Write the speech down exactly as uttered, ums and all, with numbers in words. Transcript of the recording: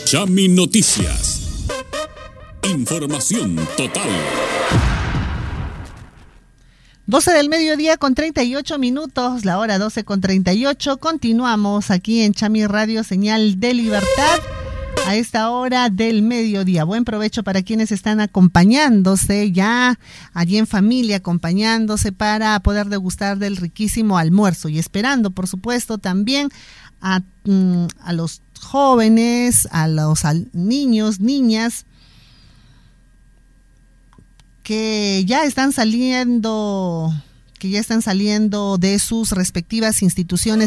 Chami Noticias. Información total. doce del mediodía con treinta y ocho minutos, la hora doce con treinta y ocho. Continuamos aquí en Chami Radio, señal de libertad, a esta hora del mediodía. Buen provecho para quienes están acompañándose ya allí en familia, acompañándose para poder degustar del riquísimo almuerzo y esperando, por supuesto, también a, a los jóvenes, a los a niños, niñas, que ya están saliendo, que ya están saliendo de sus respectivas instituciones